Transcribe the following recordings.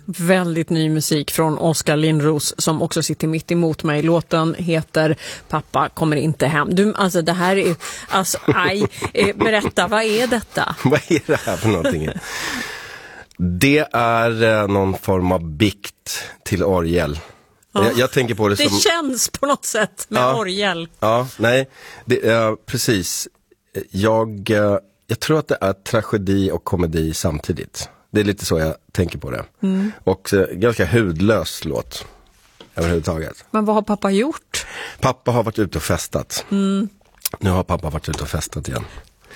Väldigt ny musik från Oskar Lindros som också sitter mitt emot mig. Låten heter Pappa kommer inte hem. Du, alltså det här är... Alltså, berätta, vad är detta? Vad är det här för någonting? Det är någon form av bikt till orgel. Jag tänker på det som... Det känns på något sätt med orgel. Ja, nej. Precis. Jag tror att det är tragedi och komedi samtidigt. Det är lite så jag tänker på det. Och ganska hudlös låt överhuvudtaget. Men vad har pappa gjort? Pappa har varit ute och festat. Nu har pappa varit ute och festat igen.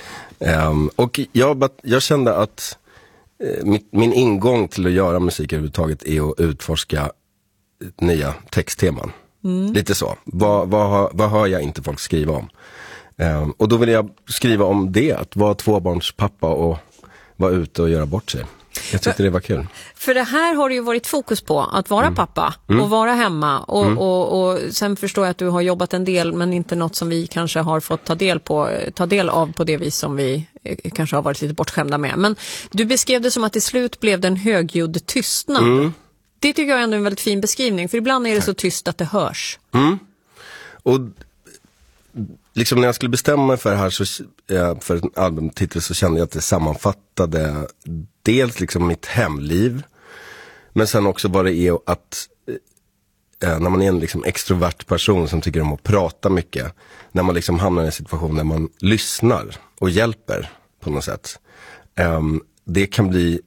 Och jag kände att min ingång till att göra musik överhuvudtaget är att utforska nya textteman. Lite så. Vad hör jag inte folk skriva om? Och då vill jag skriva om det, att vara tvåbarnspappa och vara ute och göra bort sig. Jag tyckte det var kul. För det här har det ju varit fokus på, att vara pappa och vara hemma. Och sen förstår jag att du har jobbat en del, men inte något som vi kanske har fått ta del av på det vis som vi kanske har varit lite bortskämda med. Men du beskrev det som att till slut blev det en högljudd tystnad. Det tycker jag ändå är en väldigt fin beskrivning, för ibland är det så tyst att det hörs. Och liksom när jag skulle bestämma mig för det här för en albumtitel, så kände jag att det sammanfattade dels liksom mitt hemliv, men sen också vad det är att när man är en liksom extrovert person som tycker om att prata mycket, när man liksom hamnar i en situation där man lyssnar och hjälper på något sätt, det kan bli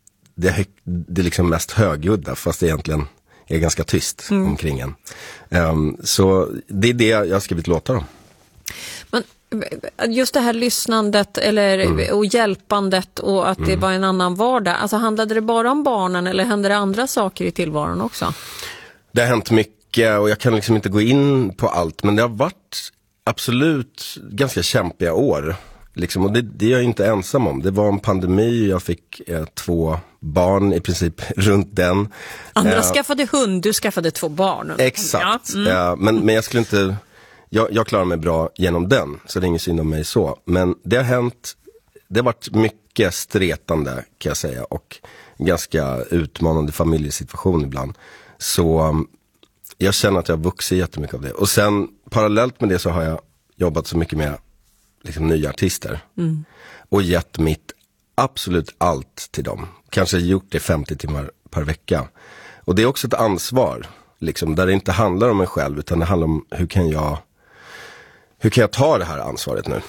det liksom mest högljudda, fast det egentligen är ganska tyst omkring en. Så det är det jag har skrivit låtar om. Men just det här lyssnandet och hjälpandet och att det var en annan vardag. Alltså handlade det bara om barnen eller hände det andra saker i tillvaron också? Det har hänt mycket och jag kan liksom inte gå in på allt, men det har varit absolut ganska kämpiga år. Liksom, och det är jag inte ensam om. Det var en pandemi, jag fick 2 barn i princip runt den. Andra skaffade hund, du skaffade 2 barn. Exakt, men jag skulle inte... Jag klarar mig bra genom den, så det är ingen synd om mig så. Men det har hänt, det har varit mycket stretande kan jag säga, och ganska utmanande familjesituation ibland. Så jag känner att jag har vuxit jättemycket av det. Och sen parallellt med det så har jag jobbat så mycket med liksom nya artister. Och gett mitt absolut allt till dem. Kanske gjort det 50 timmar per vecka. Och det är också ett ansvar, liksom, där det inte handlar om mig själv, utan det handlar om hur kan jag ta det här ansvaret nu?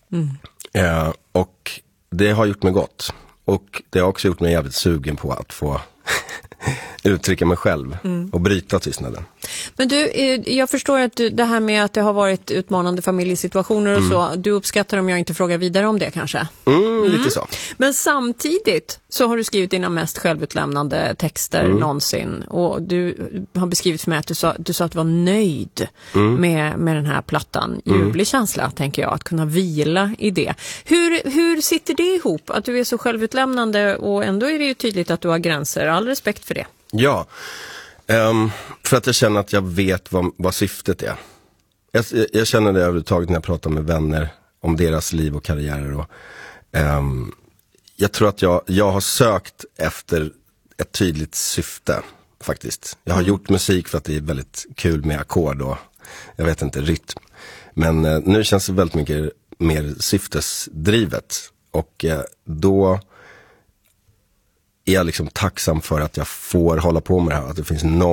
Och det har gjort mig gott. Och det har också gjort mig jävligt sugen på att få uttrycka mig själv och bryta tystnaden. Men du, jag förstår att det här med att det har varit utmanande familjesituationer och så, du uppskattar om jag inte frågar vidare om det kanske? Lite så. Men samtidigt så har du skrivit dina mest självutlämnande texter någonsin, och du har beskrivit för mig att du sa att du var nöjd med den här plattan. Ljuvlig känsla, tänker jag, att kunna vila i det. Hur sitter det ihop? Att du är så självutlämnande och ändå är det ju tydligt att du har gränser. All respekt för det. Ja, för att jag känner att jag vet vad syftet är. Jag känner det överhuvudtaget när jag pratar med vänner om deras liv och karriärer. Och, jag tror att jag har sökt efter ett tydligt syfte faktiskt. Jag har gjort musik för att det är väldigt kul med ackord och jag vet inte, rytm. Men nu känns det väldigt mycket mer syftesdrivet. Och då är jag liksom tacksam för att jag får hålla på med det här. Att det finns någon